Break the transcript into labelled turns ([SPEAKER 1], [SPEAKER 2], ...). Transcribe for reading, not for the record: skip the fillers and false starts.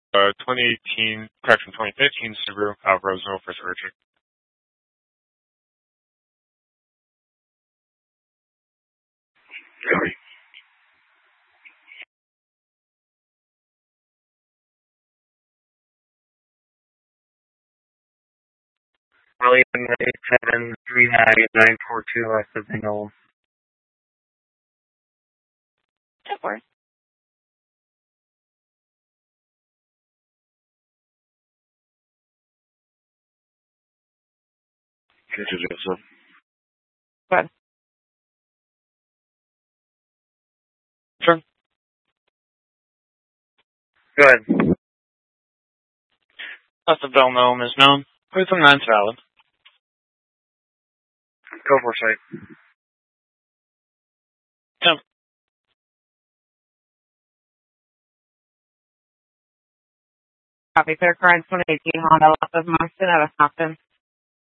[SPEAKER 1] 2015 Subaru Alvarado for searching. William 8739 west of Bingle.
[SPEAKER 2] Of course.
[SPEAKER 1] Introduce him.
[SPEAKER 2] Good.
[SPEAKER 1] Sure. Go ahead. Let the bell gnome is known. Who's the nine's valid? Go for site. Tim.
[SPEAKER 2] Copy. Clear card 2018 Honda Lot of Moncton out of Stockton.